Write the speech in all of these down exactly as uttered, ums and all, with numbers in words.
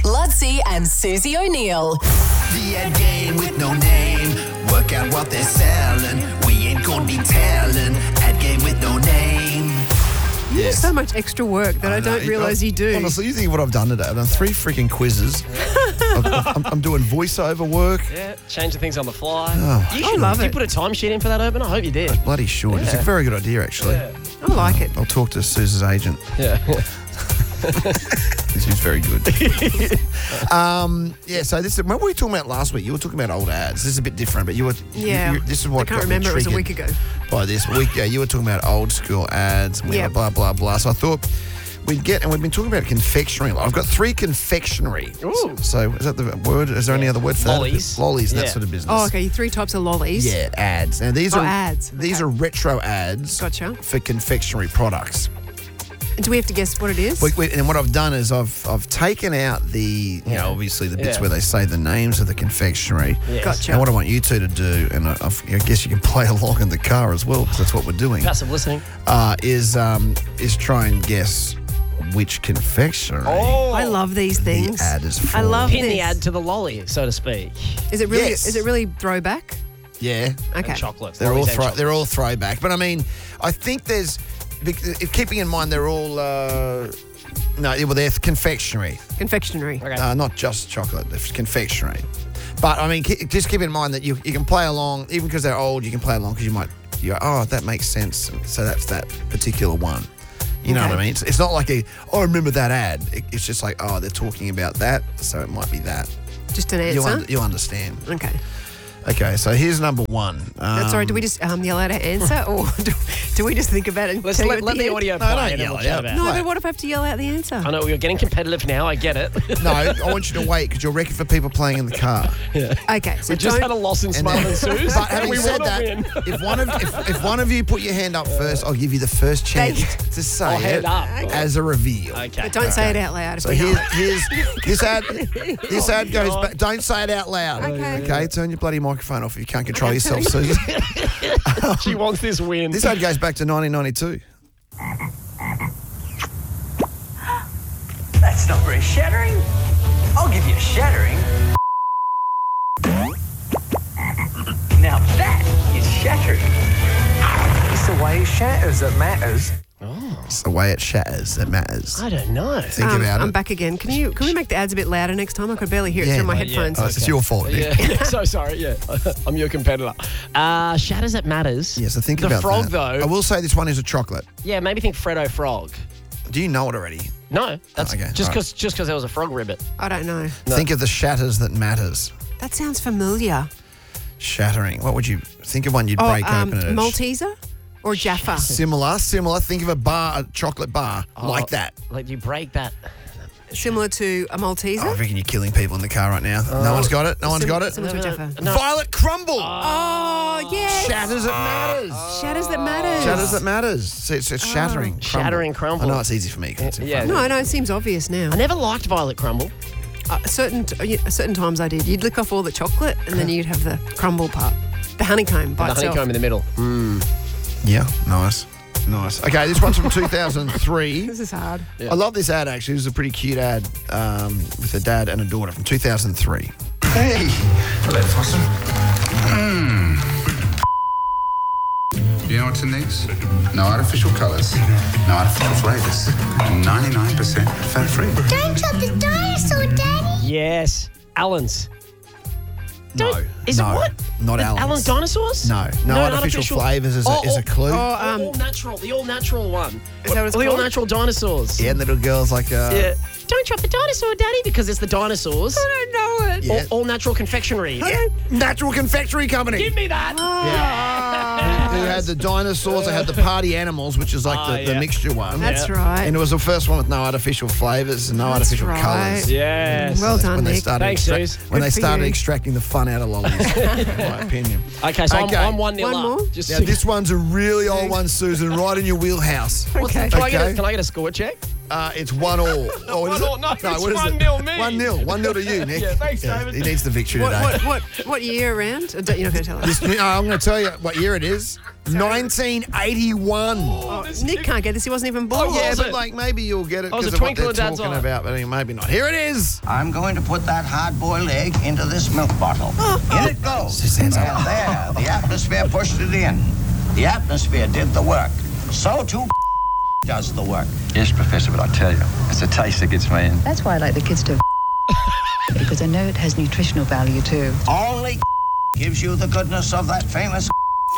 Ludsey and Susie O'Neill. The ad game with no name. Work out what they're selling. We ain't gonna be telling. Ad game with no name. Yes. So much extra work that I, I don't know. realise you do. Honestly, you think of what I've done today. I've done three freaking quizzes. I'm, I'm, I'm doing voiceover work. Yeah, changing things on the fly. Oh. You I should, love did it. you put a timesheet in for that open? I hope you did. Bloody sure. It's a very good idea, actually. Yeah. I like it. I'll talk to Suze's agent. Yeah. She's very good. um, yeah, so this is, what were we talking about last week? You were talking about old ads. This is a bit different, but you were. Yeah. You, you, this is what I can't got me remember. It was a triggered week ago. By this week, yeah, you were talking about old school ads. And we Yeah. were blah blah blah. So I thought we'd get, and we've been talking about confectionery. I've got three confectionery. Ooh. So is that the word? Is there any other word for Lollies. that? Lollies, that Yeah. sort of business. Oh, okay. Three types of lollies. Yeah, ads. Now these Oh, are ads. These Okay. are retro ads. Gotcha. For confectionery products. Do we have to guess what it is? We, we, and what I've done is I've I've taken out the, you know, obviously the bits Yeah. where they say the names of the confectionery. Yes. Gotcha. And what I want you two to do, and I, I've, I guess you can play along in the car as well, because that's what we're doing, Passive listening. uh, is um, is try and guess which confectionery I love these the things. ad is for. I love Pin this. the ad to the lolly, so to speak. Is it really? Yes. Is it really throwback? Yeah. Okay. And chocolate. They're all Lollies and throw, chocolate. they're all throwback, but I mean, I think there's, if keeping in mind they're all uh, no, well they're confectionery. Confectionery. Okay. Uh, not just chocolate, it's confectionery. But, I mean, ke- just keep in mind that you, you can play along, even because they're old, you can play along because you might, you go, oh, that makes sense. So that's that particular one. You know Okay. what I mean? It's, it's not like a, oh, I remember that ad. It, it's just like, oh, they're talking about that, so it might be that. Just an You'll, answer. un- you'll understand. Okay. Okay, so here's number one. Um, That's all right. Do we just um, yell out an answer, or do, do we just think about it? And Let's tell let, you let at the end? audio No, play don't and then yell we'll it chat out. about it. No, Play. but what if I have to yell out the answer? I know you're getting competitive now. I get it. No, I want you to wait because you'll wreck it for people playing in the car. Okay, so We just don't. had a loss in And Smart then- and Suze. But having we said wanna that, win. if one of if, if one of you put your hand up first, I'll give you the first chance Thank to say Oh, hand it up. as a reveal. Okay. But don't say it out loud. If So we here's, know. here's this ad. This ad goes God. back. Don't say it out loud. Okay. Okay. Turn your bloody microphone off if you can't control yourself, Susan. She wants this win. This ad goes back to nineteen ninety-two. That's not very shattering. I'll give you a shattering. Now that is shattering. It's the way it shatters that matters. It's the way it shatters that matters. I don't know. Think Um, about I'm it. back again. Can you? Can we make the ads a bit louder next time? I could barely hear it Yeah. through my Oh, yeah. headphones. Oh, it's your fault. Nick. Yeah. so sorry. Yeah. I'm your competitor. Uh, shatters that matters. Yeah, so think the about frog that. though. I will say this one is a chocolate. Yeah, maybe think Freddo Frog. Do you know it already? No, that's Oh, okay. just All because just because there was a frog ribbit. I don't know. Think of the shatters that matters. That sounds familiar. Shattering. What would you think of one you'd Oh, break um, open? and- Malteser or Jaffa? Similar, similar. Think of a bar, a chocolate bar like that. Like you break that. Similar to a Malteser. Oh, I reckon you're killing people in the car right now. no one's got it. No one's Sim- got it. Similar to a Jaffa. No. Violet crumble. Oh, yes. Shatters that matters. Shatters that matters. Shatters that matters. So it's, it's shattering. Crumble. Shattering crumble. I know it's easy for me. 'cause it's in Yeah. front of No, me. no, it seems obvious now. I never liked Violet Crumble. Uh, certain t- uh, certain times I did. You'd lick off all the chocolate and then you'd have the crumble part, the honeycomb by The itself. honeycomb in the middle. Yeah, nice. Nice. Okay, this one's from two thousand three. This is hard. Yeah. I love this ad, actually. It was a pretty cute ad um, with a dad and a daughter from two thousand three. Hey, hello, Fossum. Mmm. You know what's in these? No artificial colours, no artificial flavours, ninety-nine percent fat-free. Don't chop the dinosaur, Daddy. Yes, Allen's. No. Don't- is it no, what? Not The Allen's. Allen's dinosaurs? No. No, artificial, flavours is, a, Oh, is a clue. Oh, The um, all natural, the all natural one. Is that what it's the all called? natural dinosaurs. Yeah, and little girls like... Uh, Yeah. Don't drop the dinosaur, Daddy, because it's the dinosaurs. I don't know it. Yeah. All, all natural confectionery. Yeah, Natural Confectionery Company. Give me that. Who had the dinosaurs, they had the party animals, which is like Ah, the, the yeah. mixture one. That's Yeah. right. And it was the first one with no artificial flavours and no That's artificial right. colours. Yes. Well done, When they Nick. started, Thanks, extract- Suze. when Good they for started you. extracting the fun out of lollies, in my opinion. Okay, so Okay. I'm, I'm one nil One up. more? Just Now, this one's a really old one, Susan, right in your wheelhouse. Okay. Can, I get a, Okay. can I get a score check? Uh, it's one all. Oh, One is it? all, no. No, It's what is one it? nil me. One nil. One nil to you, Nick. Yeah, thanks, David. He needs the victory What, today. what, what, what year around? Uh, don't- You're not going to tell us. This- no, I'm going to tell you what year it is. nineteen eighty-one. Oh, Nick can't get this. He wasn't even born. Oh, Yeah, was but it? like maybe you'll get it Oh, it was because a of what twinkle they're in Dad's talking eye. about, but maybe not. Here it is. I'm going to put that hard-boiled egg into this milk bottle. In it goes. Just hands up. And there, the atmosphere pushed it in. The atmosphere did the work. So too does the work. Yes, Professor, but I tell you, it's a taste that gets me in. That's why I like the kids to because I know it has nutritional value too. Only gives you the goodness of that famous.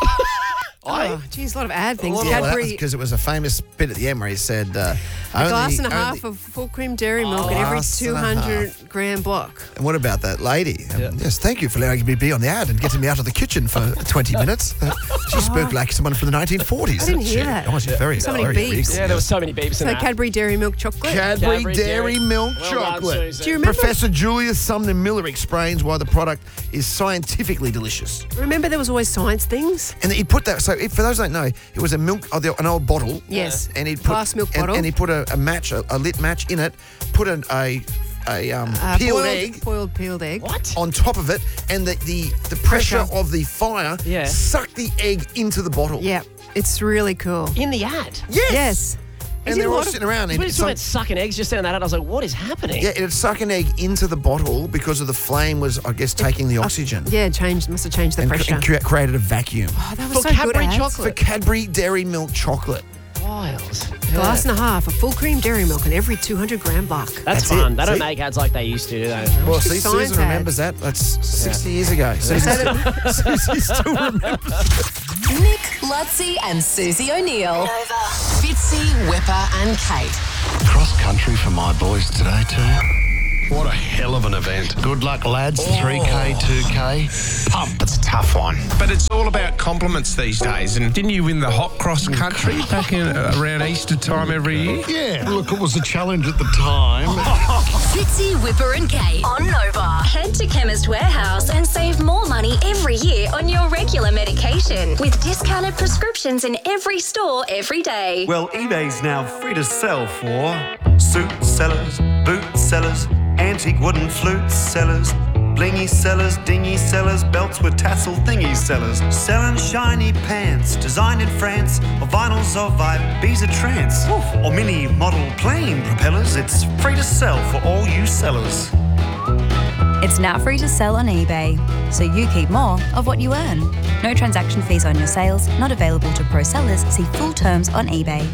Oh, geez, a lot of ad things. Yeah, well, Cadbury, because it was a famous bit at the end where he said, uh, a only, glass and a only- half of full cream dairy milk in every Glass and two a hundred gram block. And what about that lady? Um, yes, thank you for allowing me to be on the ad and getting me out of the kitchen for twenty minutes. Uh, she spoke like someone from the nineteen forties. I didn't didn't hear she? that. Oh, she's very, So many very beeps. regal, Yeah, there was yes. so many beeps in So that. Cadbury dairy milk chocolate. Cadbury, Cadbury Dairy, Dairy. Milk Well done, Chocolate. Susan. Do you remember? Professor Julius Sumner Miller explains why the product is scientifically delicious. Remember there was always science things? And he put that, so if, for those who don't know, it was a milk, oh, the- an old bottle. Yes. And he'd put, Glass milk and, bottle. and he put a, a match, a, a lit match in it, put an, a, a um, Uh, peeled boiled, egg Boiled peeled egg. What? on top of it, and the, the, the pressure, Pressure. of the fire Yeah. sucked the egg into the bottle. Yeah, it's really cool. In the ad. Yes. Yes. And Is it they're a all lot of- sitting around. When And you some- talking about sucking eggs just down that ad, I was like, what is happening? yeah, it'd suck an egg into the bottle because of the flame was, I guess, taking the oxygen. Yeah, changed. Must have changed the and, pressure. and cre- created a vacuum. Oh, that was For so Cadbury good. ads. chocolate. For Cadbury Dairy Milk Chocolate. Wild. Glass and a half of full cream dairy milk in every two hundred gram block. That's, That's fun. it. They don't See? make ads like they used to, do they? Well, just see, science Susan remembers ads. that. That's sixty years ago. Susie, Susie still remembers. Nick, Lutzi, and Susie O'Neill. Fitzy, Whipper, and Kate. Cross country for my boys today too. What a hell of an event. Good luck, lads. three K, two K. Pump. It's a tough one. But it's all about compliments these days. And didn't you win the hot cross country back in uh, around Easter time every year? Yeah. Look, it was a challenge at the time. Fitzy, Whipper and Kate on Nova. Head to Chemist Warehouse and save more money every year on your regular medication with discounted prescriptions in every store every day. Well, eBay's now free to sell for suit sellers, boot sellers, antique wooden flute sellers, blingy sellers, dingy sellers, belts with tassel thingy sellers, selling shiny pants designed in France, or vinyls of Ibiza trance, or mini model plane propellers. It's free to sell for all you sellers. It's now free to sell on eBay, so you keep more of what you earn. No transaction fees on your sales, not available to pro sellers. See full terms on eBay.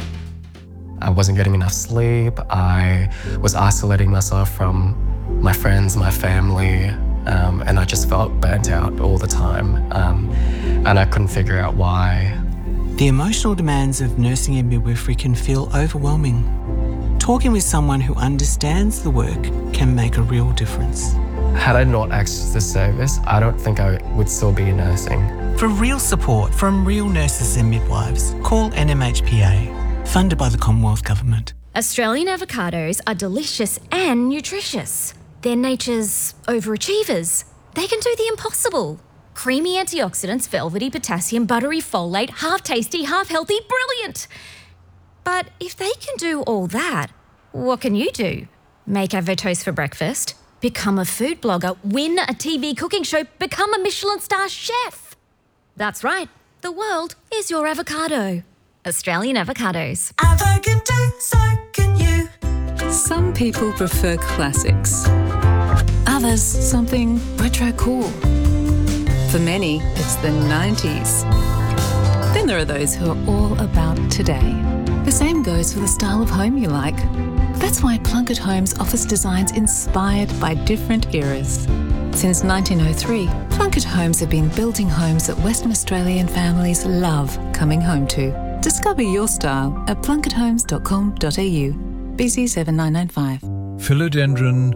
I wasn't getting enough sleep. I was isolating myself from my friends, my family, um, and I just felt burnt out all the time. Um, and I couldn't figure out why. The emotional demands of nursing and midwifery can feel overwhelming. Talking with someone who understands the work can make a real difference. Had I not accessed this service, I don't think I would still be nursing. For real support from real nurses and midwives, call N M H P A. Funded by the Commonwealth Government. Australian avocados are delicious and nutritious. They're nature's overachievers. They can do the impossible. Creamy antioxidants, velvety potassium, buttery folate, half tasty, half healthy, brilliant. But if they can do all that, what can you do? Make avo toast for breakfast, become a food blogger, win a T V cooking show, become a Michelin star chef. That's right, the world is your avocado. Australian avocados. Avo can do, so can you. Some people prefer classics. Others, something retro cool. For many, it's the nineties. Then there are those who are all about today. The same goes for the style of home you like. That's why Plunkett Homes offers designs inspired by different eras. Since nineteen oh three, Plunkett Homes have been building homes that Western Australian families love coming home to. Discover your style at plunkett homes dot com dot a u. B C seven nine nine five. Philodendron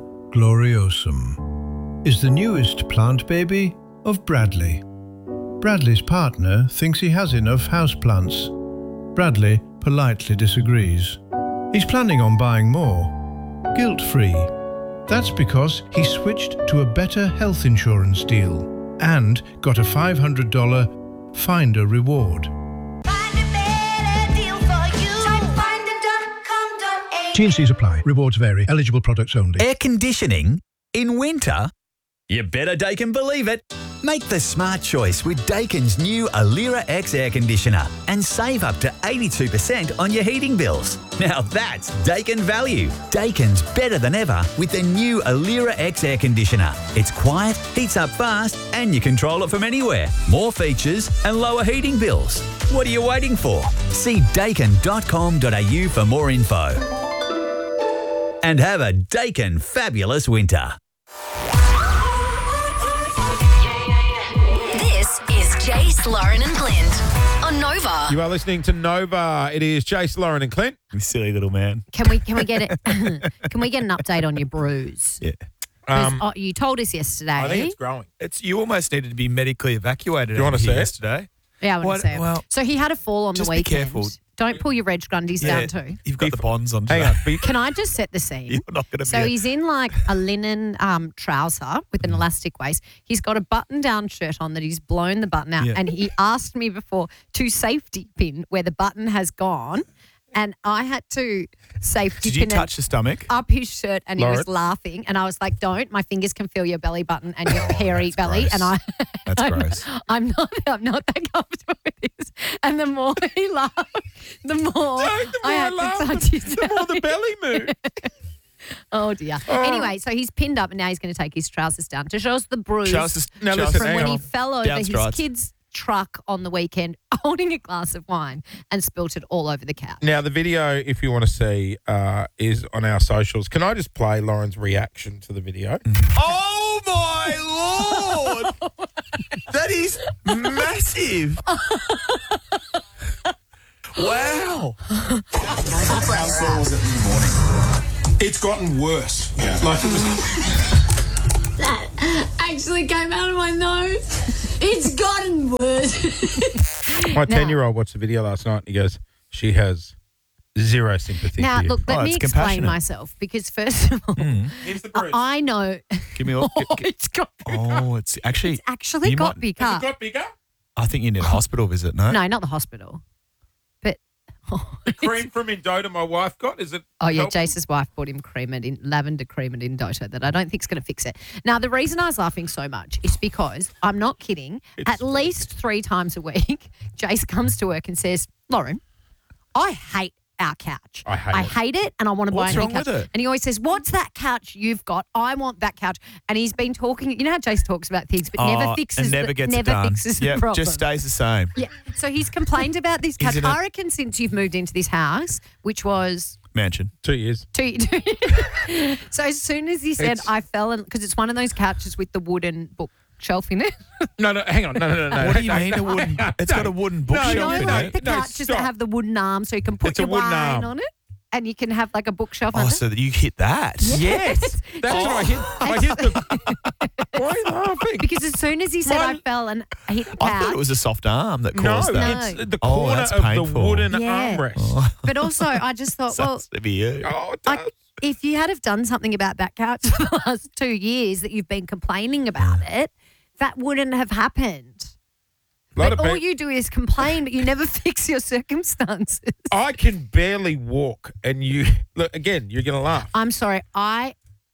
gloriosum is the newest plant baby of Bradley. Bradley's partner thinks he has enough houseplants. Bradley politely disagrees. He's planning on buying more, guilt-free. That's because he switched to a better health insurance deal and got a five hundred dollars Finder reward. T and Cs apply. Rewards vary. Eligible products only. Air conditioning in winter? You better Daikin believe it. Make the smart choice with Daikin's new Alira X air conditioner and save up to eighty-two percent on your heating bills. Now that's Daikin value. Daikin's better than ever with the new Alira X air conditioner. It's quiet, heats up fast, and you control it from anywhere. More features and lower heating bills. What are you waiting for? See daikin dot com dot a u for more info. And have a Daikin fabulous winter. This is Jace, Lauren and Clint on Nova. You are listening to Nova. It is Jace, Lauren and Clint. You silly little man. Can we can we get it? Can we get an update on your bruise? Yeah. 'Cause, Um, oh, you told us yesterday. I think it's growing. It's you almost needed to be medically evacuated. Do you wanna out of here see it? yesterday? Yeah, I want What- to say it. well, so he had a fall on just the be weekend. careful. Don't pull your Reg Grundies down too. You've got the bonds on. Hang today. on. Can I just set the scene? You're not going to So be. he's in like a linen um, trouser with an elastic waist. He's got a button-down shirt on that he's blown the button out, Yeah. and he asked me before to safety pin where the button has gone, and I had to safety Did you pin it touch the stomach? up his shirt, and he was Lauren? laughing, and I was like, "Don't! My fingers can feel your belly button and your hairy belly," gross. and I. That's I'm, gross. I'm not. I'm not that comfortable with this. And the more he laughed, the more, I had to touch his the more the belly moved. Oh dear. Anyway, so he's pinned up and now he's going to take his trousers down to show us the bruise Trousers- Now from listen, hang when he on. fell over Down his strides. kid's truck on the weekend holding a glass of wine and spilt it all over the couch. Now, the video, if you want to see, uh, is on our socials. Can I just play Lauren's reaction to the video? Oh my lord! That is massive. Wow. How sore was it in the morning? It's gotten worse. Yeah. Like it was. That actually came out of my nose. It's gotten worse. My ten-year-old watched the video last night and he goes, she has zero sympathy Now, for you. look, let Oh, me it's explain compassionate. myself because, first of all, Here's the I, bruise. I know Give me all. oh, it's got, Oh, it's actually. it's actually you got might- bigger. Has it got bigger? I think you need a hospital visit. No. No, not the hospital. But, The cream from Indota my wife got, is it? oh, yeah, helpful? Jace's wife bought him cream and in, lavender cream and Indota that I don't think is going to fix it. Now, the reason I was laughing so much is because, I'm not kidding, at least three times a week, Jace comes to work and says, Lauren, I hate our couch. I hate I it. hate it and I want to What's buy a wrong new couch. with it? And he always says, what's that couch you've got? I want that couch. And he's been talking, you know how Jace talks about things, but never Oh, fixes and never the, gets never it done. fixes Yep, the problem. just stays the same. Yeah. So he's complained about this He's couch. in a- I reckon since you've moved into this house, which was Mansion. Two years. two, two So as soon as he said It's- I fell in, because it's one of those couches with the wooden bookshelf in it. No, no, hang on. No, no, no, no. What do you No, mean no, a wooden? no, It's got a wooden bookshelf You know, in like it. the No, couches stop. that have the wooden arms so you can put It's a your wooden wine arm. on it. And you can have like a bookshelf Oh, under. so that you hit that? Yes. That's what I hit. I hit the. Why are you laughing? Because as soon as he said I Mine- fell and I hit the I couch. thought it was a soft arm that No, caused that. it's the Oh, corner that's of the painful. wooden Yeah. armrest. But also, I just thought, well, Sounds to be you. Oh, it like, does. if you had have done something about that couch for the last two years that you've been complaining about it, that wouldn't have happened. Lot But of all peop- you do is complain, but you never fix your circumstances. I can barely walk, and you look again. You're gonna laugh. I'm sorry. I,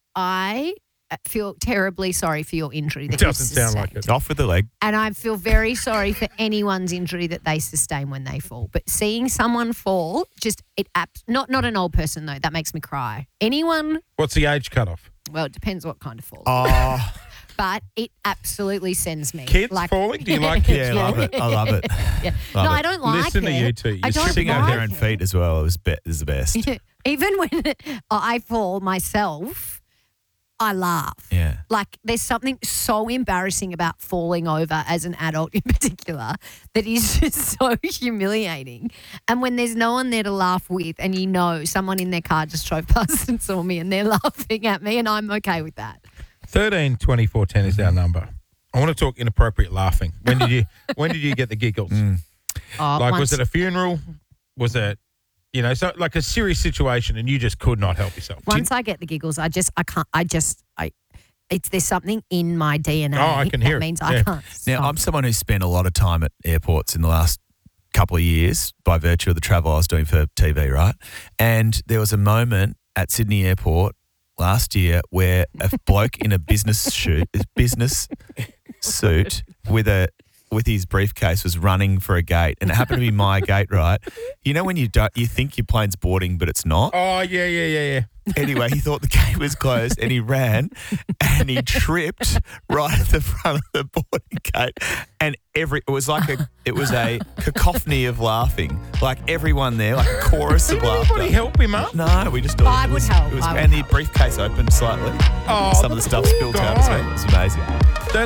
I feel terribly sorry for your injury that Doesn't you sound like sustained. it. Off with the leg. And I feel very sorry for anyone's injury that they sustain when they fall. But seeing someone fall, just it abs- not not an old person though, that makes me cry. Anyone, What's the age cutoff? well, it depends what kind of fall. Oh, But it absolutely sends me. Kids falling? Do you like kids yeah, I love it. I love it. Yeah. Love no, it. I don't like Listen it. to you two. I You're don't Tripping like over their own it. feet as well is, be- is the best. Even when I fall myself, I laugh. Yeah. Like there's something so embarrassing about falling over as an adult in particular that is just so humiliating. And when there's no one there to laugh with and you know someone in their car just drove past and saw me and they're laughing at me and I'm okay with that. Thirteen twenty four ten is our number. I want to talk inappropriate laughing. When did you when did you get the giggles? Mm. Oh, Like, once- was it a funeral? Was it, you know, so like a serious situation and you just could not help yourself? Once I get the giggles, I just, I can't, I just, I, it's, there's something in my D N A Oh, I can that hear it. means Yeah. I can't Now, stop. I'm someone who's spent a lot of time at airports in the last couple of years by virtue of the travel I was doing for T V, right? And there was a moment at Sydney Airport last year where a bloke in a business suit, business suit with a with his briefcase was running for a gate, and it happened to be my gate, right? You know when you don't, you think your plane's boarding, but it's not. Oh yeah, yeah, yeah, yeah. Anyway, he thought the gate was closed, and he ran, and he tripped right at the front of the boarding gate, and every it was like a it was a cacophony of laughing, like everyone there, like a chorus of Did laughter. anybody help him up? No, we just thought I it would was, help. It was, I would and the briefcase opened slightly. Oh, Some of the stuff spilled out as well. It was amazing.